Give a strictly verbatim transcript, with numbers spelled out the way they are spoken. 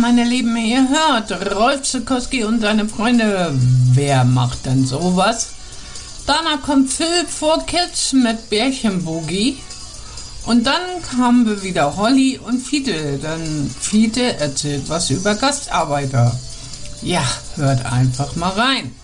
meine Lieben, ihr hört Rolf Zukowski und seine Freunde. Wer macht denn sowas? Danach kommt Phil for Kids mit Bärchenboogie. Und dann haben wir wieder Holly und Fiete, denn Fiete erzählt was über Gastarbeiter. Ja, hört einfach mal rein.